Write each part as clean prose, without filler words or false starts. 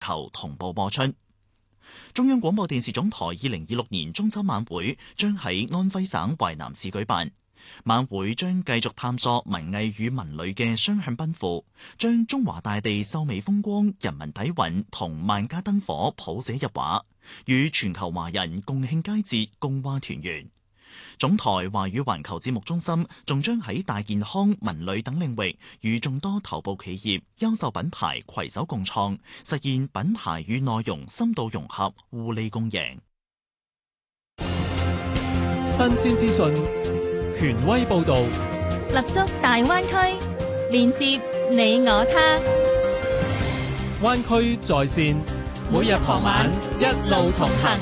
球同步播出。中央廣播電視總台2026年中秋晚會將喺安徽省淮南市舉辦。晚會將繼續探索文藝與文旅嘅雙向奔赴，將中華大地秀美風光、人民底蘊同萬家燈火譜寫入畫，與全球華人共慶佳節、共話團圓。總台華語環球節目中心仲將喺大健康、文旅等領域與眾多頭部企業、優秀品牌攜手共創，實現品牌與內容深度融合、互利共贏。 新鮮資訊。權威報導， 立足大灣區，連接你我他。 灣區在線，每日傍晚一路同行。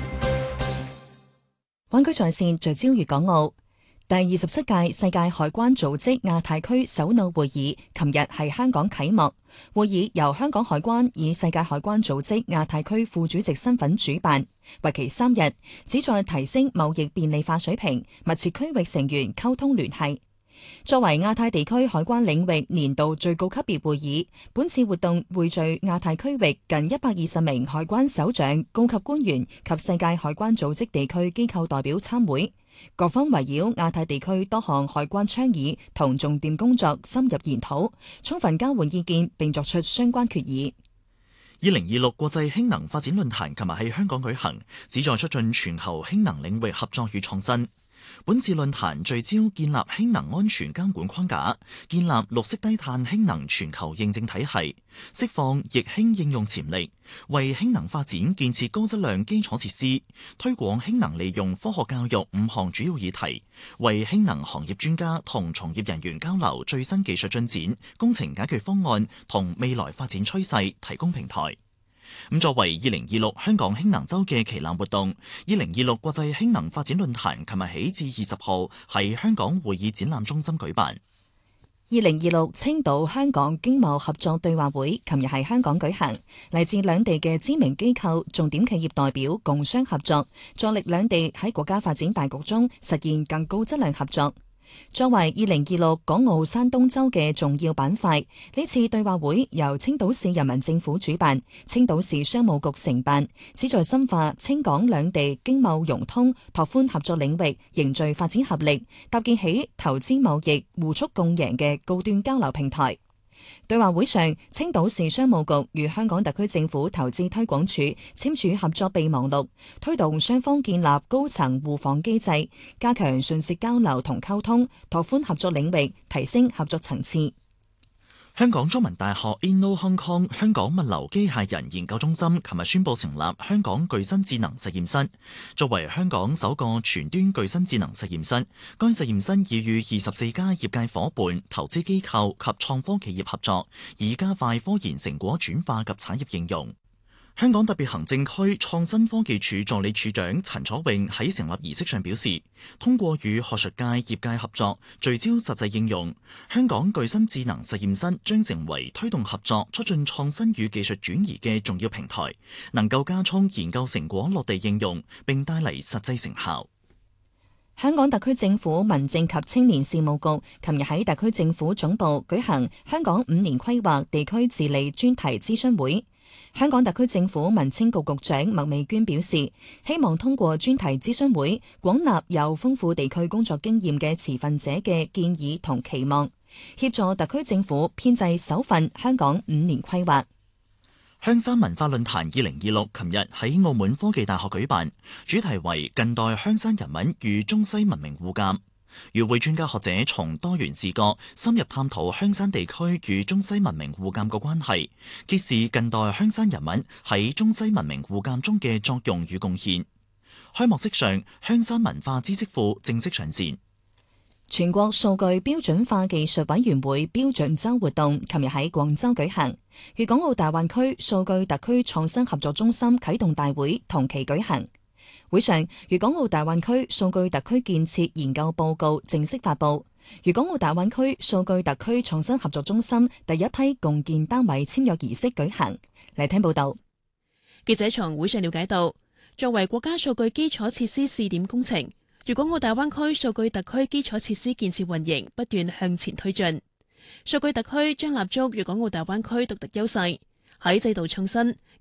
灣區在線聚焦粵港澳。第27屆世界海關組織亞太區首腦會議琴日喺香港啟幕。會議由香港海關以世界海關組織亞太區副主席身份主辦，為期3日，旨在提升貿易便利化水平，密切區域成員溝通聯繫。作為亞太地區海關領域年度最高級別會議，本次活動匯聚亞太區域近120名海關首長、高級官員及世界海關組織地區機構代表參會。各方圍繞亞太地區多項海關倡議同重點工作深入研討，充分交換意見並作出相關決議。 2026國際氫能發展論壇琴日喺香港舉行，旨在促進全球氫能領域合作與創新。本次論壇聚焦建立氫能安全監管框架，建立綠色低碳氫能全球認證體系，釋放液氫應用潛力，為氫能發展建設高質量基礎設施，推廣氫能利用科學教育5項主要議題，為氫能行業專家同從業人員交流最新技術進展、工程解決方案同未來發展趨勢提供平台。作為2026香港氫能週嘅旗艦活動，2026國際氫能發展論壇琴日起至20號喺香港會議展覽中心舉辦。 2026青島香港經貿合作對話會琴日喺香港舉行，嚟自兩地嘅知名機構、重點企業代表共商合作，助力兩地喺國家發展大局中實現更高質量合作。作為2026港澳山東週嘅重要板塊，呢次對話會由青島市人民政府主辦，青島市商務局承辦，旨在深化青港兩地經貿融通，拓寬合作領域，凝聚發展合力，搭建起投資貿易互促共贏嘅高端交流平台。對話會上，青島市商務局與香港特區政府投資推廣署簽署合作備忘錄，推動雙方建立高層互訪機制，加強信息交流同溝通，拓寬合作領域，提升合作層次。 香港中文大學 Inno Hong Kong 香港物流機械人研究中心琴日宣布成立香港具身智能實驗室，作為香港首個全端具身智能實驗室。該實驗室已與24家業界伙伴、投資機構及創科企業合作，以加快科研成果轉化及產業應用。香港特別行政區創新科技處助理處長陳楚穎喺成立儀式上表示，通過與學術界、業界合作，聚焦實際應用，香港具身智能實驗室將成為推動合作、促進創新與技術轉移嘅重要平台，能夠加速研究成果落地應用，並帶嚟實際成效。 香港特區政府民政及青年事務局琴日喺特區政府總部舉行香港5年規劃地區治理專題諮詢會。香港特區政府民青局局長麥美娟表示，希望通過專題諮詢會，廣納有豐富地區工作經驗嘅持份者嘅建議同期望，協助特區政府編製首份香港5年規劃。 香山文化論壇2026琴日喺澳門科技大學舉辦，主題為近代香山人文與中西文明互鑑。與會專家學者從多元視角深入探討香山地區與中西文明互鑑嘅關係，揭示近代香山人文喺中西文明互鑑中嘅作用與貢獻。開幕式上，香山文化知識庫正式上線。 全國數據標準化技術委員會標準週活動琴日喺廣州舉行，粵港澳大灣區數據特區創新合作中心啟動大會同期舉行。會上，粵港澳大灣區數據特區建設研究報告正式發布，粵港澳大灣區數據特區創新合作中心第一批共建單位簽約儀式舉行。嚟聽報道。 記者從會上了解到，作為國家數據基礎設施試點工程，粵港澳大灣區數據特區基礎設施建設運營不斷向前推進。數據特區將立足粵港澳大灣區獨特優勢， 喺制度創新、